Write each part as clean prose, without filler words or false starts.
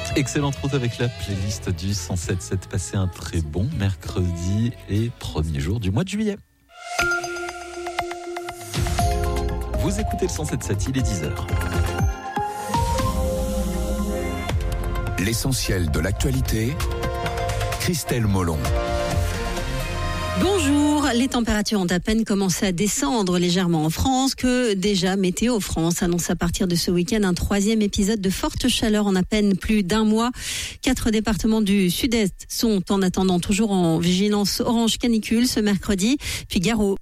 Excellente route avec la playlist du 107.7. Passez un très bon mercredi et premier jour du mois de juillet. Vous écoutez le 107.7, il est 10h. L'essentiel de l'actualité, Christelle Molon. Bonjour, les températures ont à peine commencé à descendre légèrement en France que déjà Météo France annonce à partir de ce week-end un 3e épisode de forte chaleur en à peine plus d'un mois. 4 départements du sud-est sont en attendant toujours en vigilance orange canicule ce mercredi. Figaro.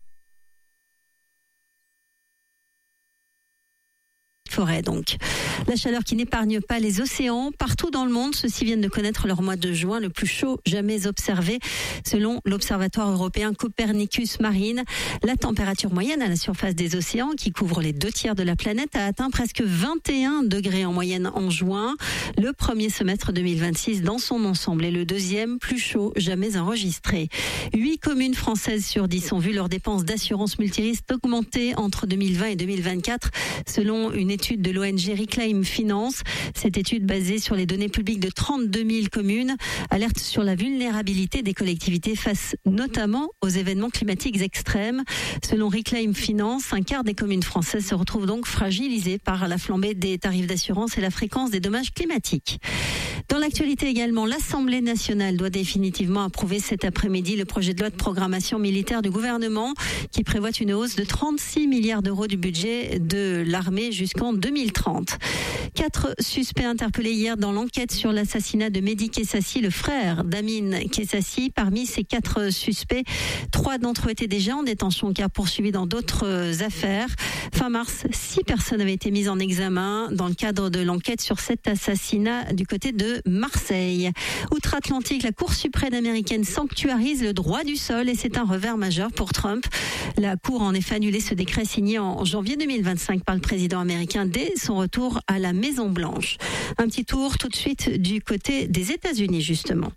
Forêt donc. La chaleur qui n'épargne pas les océans. Partout dans le monde, ceux-ci viennent de connaître leur mois de juin le plus chaud jamais observé. Selon l'Observatoire européen Copernicus Marine, la température moyenne à la surface des océans, qui couvre les 2/3 de la planète, a atteint presque 21 degrés en moyenne en juin. Le premier semestre 2026 dans son ensemble est le 2e plus chaud jamais enregistré. 8 communes françaises sur 10 ont vu leurs dépenses d'assurance multirisque augmenter entre 2020 et 2024, selon une étude de l'ONG Reclaim Finance. Cette étude basée sur les données publiques de 32 000 communes alerte sur la vulnérabilité des collectivités face notamment aux événements climatiques extrêmes. Selon Reclaim Finance, un quart des communes françaises se retrouvent donc fragilisées par la flambée des tarifs d'assurance et la fréquence des dommages climatiques. Dans l'actualité également, l'Assemblée nationale doit définitivement approuver cet après-midi le projet de loi de programmation militaire du gouvernement qui prévoit une hausse de 36 milliards d'euros du budget de l'armée jusqu'en 2030. 4 suspects interpellés hier dans l'enquête sur l'assassinat de Mehdi Kessassi, le frère d'Amine Kessassi. Parmi ces 4 suspects, 3 d'entre eux étaient déjà en détention car poursuivis dans d'autres affaires. Fin mars, 6 personnes avaient été mises en examen dans le cadre de l'enquête sur cet assassinat du côté de Marseille. Outre-Atlantique, la Cour suprême américaine sanctuarise le droit du sol et c'est un revers majeur pour Trump. La Cour a en effet annulé ce décret signé en janvier 2025 par le président américain dès son retour à la Maison-Blanche. Un petit tour tout de suite du côté des États-Unis justement.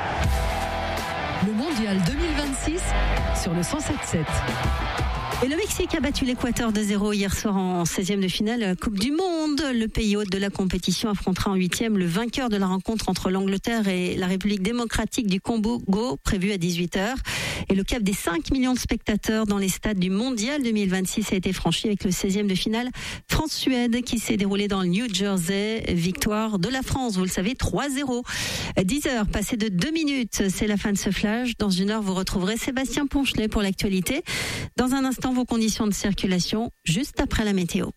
Le mondial 2026 sur le 107.7. Et le Mexique a battu l'Équateur 2-0 hier soir en 16e de finale Coupe du Monde. Le pays hôte de la compétition affrontera en 8e le vainqueur de la rencontre entre l'Angleterre et la République démocratique du Congo, prévue à 18h. Et le cap des 5 millions de spectateurs dans les stades du Mondial 2026 a été franchi avec le 16e de finale France-Suède qui s'est déroulé dans le New Jersey. Victoire de la France, vous le savez, 3-0. 10h, passé de 2 minutes, c'est la fin de ce flash. Dans une heure, vous retrouverez Sébastien Ponchelet pour l'actualité. Dans un instant, vos conditions de circulation, juste après la météo.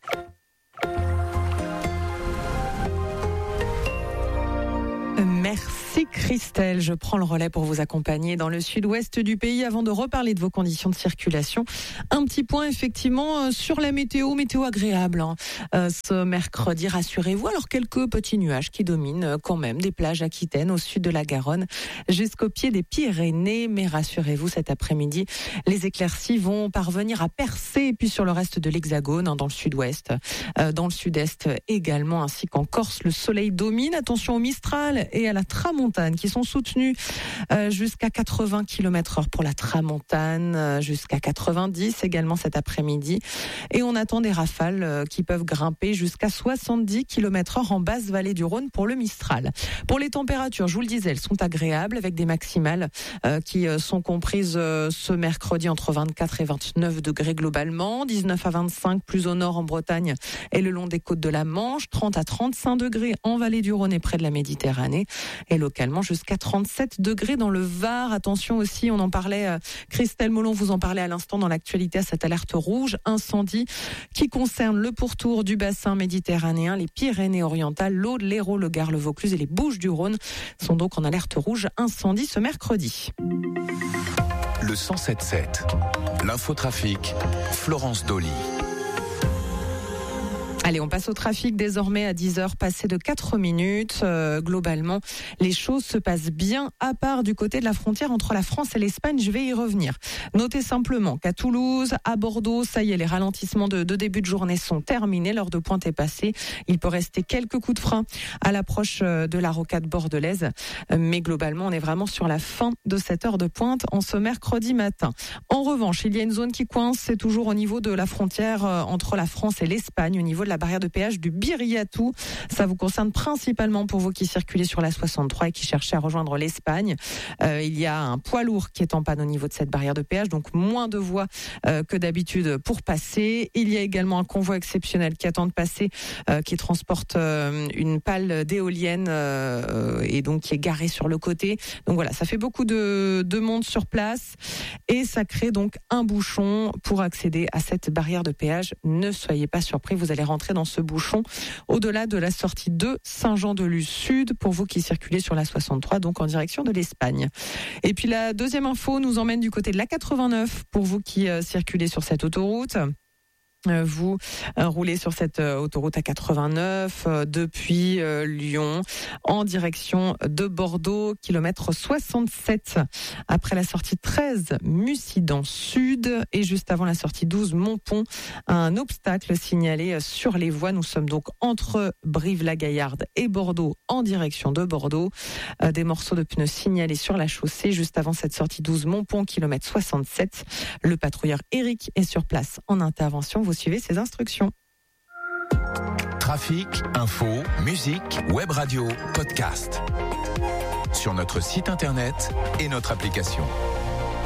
Merci Christelle, je prends le relais pour vous accompagner dans le sud-ouest du pays avant de reparler de vos conditions de circulation. Un petit point effectivement sur la météo agréable ce mercredi, rassurez-vous. Alors quelques petits nuages qui dominent quand même des plages aquitaines au sud de la Garonne jusqu'au pied des Pyrénées, mais rassurez-vous cet après-midi, les éclaircies vont parvenir à percer et puis sur le reste de l'Hexagone, dans le sud-ouest, dans le sud-est également, ainsi qu'en Corse, le soleil domine. Attention au Mistral et à la tramontane qui sont soutenus jusqu'à 80 km/h pour la tramontane, jusqu'à 90 également cet après-midi. Et on attend des rafales qui peuvent grimper jusqu'à 70 km/h en basse vallée du Rhône pour le Mistral. Pour les températures, je vous le disais, elles sont agréables avec des maximales qui sont comprises ce mercredi entre 24 et 29 degrés globalement, 19 à 25 plus au nord en Bretagne et le long des côtes de la Manche, 30 à 35 degrés en vallée du Rhône et près de la Méditerranée et localement jusqu'à 37 degrés dans le Var. Attention aussi, on en parlait, Christelle Molon vous en parlait à l'instant dans l'actualité, à cette alerte rouge incendie qui concerne le pourtour du bassin méditerranéen, les Pyrénées-Orientales, l'Aude, l'Hérault, le Gard, le Vaucluse et les Bouches-du-Rhône sont donc en alerte rouge incendie ce mercredi. Le 107.7, l'infotrafic, Florence Dolly. Allez, on passe au trafic désormais à 10h, passé de 4 minutes. Globalement, les choses se passent bien, à part du côté de la frontière entre la France et l'Espagne. Je vais y revenir. Notez simplement qu'à Toulouse, à Bordeaux, ça y est, les ralentissements de début de journée sont terminés. L'heure de pointe est passée. Il peut rester quelques coups de frein à l'approche de la rocade bordelaise. Mais globalement, on est vraiment sur la fin de cette heure de pointe en ce mercredi matin. En revanche, il y a une zone qui coince. C'est toujours au niveau de la frontière entre la France et l'Espagne, au niveau de la barrière de péage du Biriatou. Ça vous concerne principalement pour vous qui circulez sur la 63 et qui cherchez à rejoindre l'Espagne. Il y a un poids lourd qui est en panne au niveau de cette barrière de péage, donc moins de voies que d'habitude pour passer. Il y a également un convoi exceptionnel qui attend de passer, qui transporte une pale d'éolienne et donc qui est garée sur le côté. Donc voilà, ça fait beaucoup de monde sur place et ça crée donc un bouchon pour accéder à cette barrière de péage. Ne soyez pas surpris, vous allez rentrer dans ce bouchon au-delà de la sortie de Saint-Jean-de-Luz Sud pour vous qui circulez sur la 63, donc en direction de l'Espagne. Et puis la deuxième info nous emmène du côté de la 89 pour vous qui circulez sur cette autoroute. Vous roulez sur cette autoroute A89 depuis Lyon en direction de Bordeaux, kilomètre 67, après la sortie 13 Mussidan Sud et juste avant la sortie 12 Montpont, un obstacle signalé sur les voies. Nous sommes donc entre Brive-la-Gaillarde et Bordeaux en direction de Bordeaux. Des morceaux de pneus signalés sur la chaussée juste avant cette sortie 12 Montpont, kilomètre 67. Le patrouilleur Eric est sur place en intervention. Vous suivez ces instructions. Trafic, info, musique, web radio, podcast. Sur notre site internet et notre application.